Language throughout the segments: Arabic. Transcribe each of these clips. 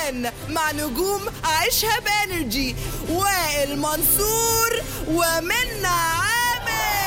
ويكند مع نجوم عيشها بانرجي، وائل منصور ومنى عامر.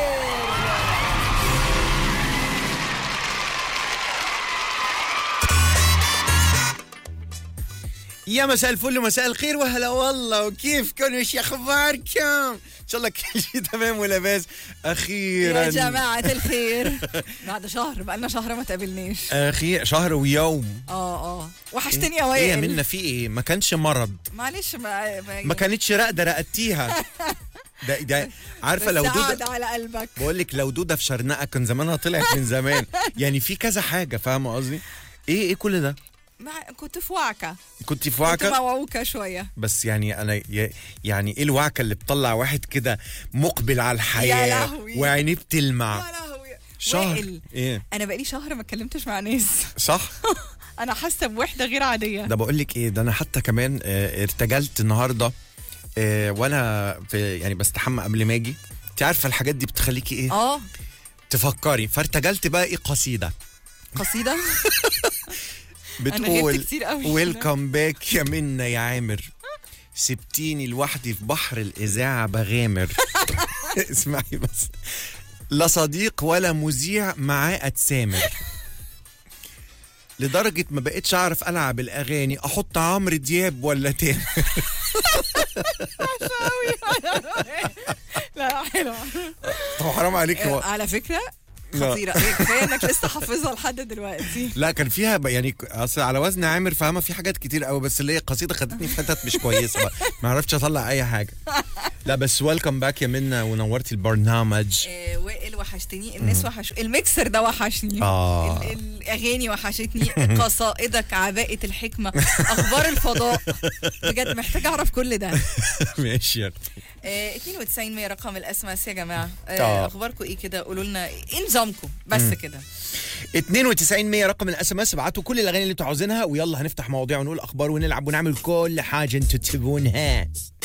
يا مساء الفل ومساء الخير وهلا والله، وكيفكم وش اخباركم؟ ان شاء الله كل شيء تمام ولاباس. اخيرا يا جماعة الخير بعد شهر، بقالنا شهر ما تقابلناش. اخيرا شهر ويوم. وحشتني يا وائل. ايه منا في ايه؟ ما كانش مرض، معلش ما كانتش راقده رقدتيها. ده عارفه لو دوده على قلبك. بقول لك لو دوده في شرنقه كان زمانها طلعت من زمان. يعني في كذا حاجه، فاهمه قصدي؟ ايه كل ده؟ كنت في وعكة. كنت في وعكة؟ كنت موعوكة شوية. بس يعني أنا يعني إيه الوعكة اللي بتطلع واحد كده مقبل على الحياة وعينيه بتلمع؟ يا لهوي شهر وائل. إيه؟ أنا بقالي شهر ما اتكلمتش مع ناس. صح؟ أنا حاسة بوحدة غير عادية. ده بقول لك إيه، ده أنا حتى كمان ارتجلت النهاردة وأنا يعني بستحمى قبل ما أجي. أنت عارفة الحاجات دي بتخليكي إيه؟ تفكري. فارتجلت بقى إيه قصيدة بتقول ويلكم باك يا منى يا عامر، سبتيني لوحدي في بحر الإذاعة بغامر. اسمعي بس، لا صديق ولا مذيع معاه أتسامر، لدرجة ما بقيتش أعرف ألعب الأغاني، أحط عمرو دياب ولا تامر. لا حلو. طب حرام عليك. على فكرة خطيرة، كفاية انك لسه حافظها لحد دلوقتي. لا كان فيها يعني اصل على وزن عامر، فاهمة؟ في حاجات كتير قوي، بس اللي هي قصيدة خدتني في حتت مش كويسة بقى، ما عرفتش اطلع اي حاجة. لا بس ويلكم باك يا منى، ونورتي البرنامج. وائل وحشتني، الناس الميكسر ده وحشني. الاغاني وحشتني، قصائدك، عباءة الحكمة، اخبار الفضاء، بجد محتاجة اعرف كل ده. ماشي يا 92 100 رقم الاسماس يا جماعة. اخباركم ايه كده؟ قولوا لنا ايه نظامكم بس كده. 92 100 رقم الاس ام اس، ابعتوا كل الاغاني اللي انتوا عاوزينها، ويلا هنفتح مواضيع ونقول اخبار ونلعب ونعمل كل حاجة انتوا تبونها.